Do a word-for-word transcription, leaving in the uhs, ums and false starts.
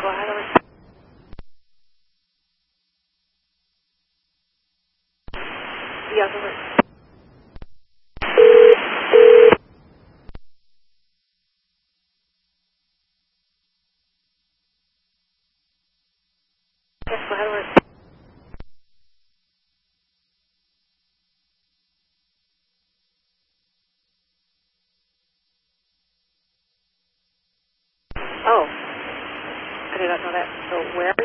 how do I... Yeah, go ahead. Yes, well, how do I... Oh, I did not know that. So where?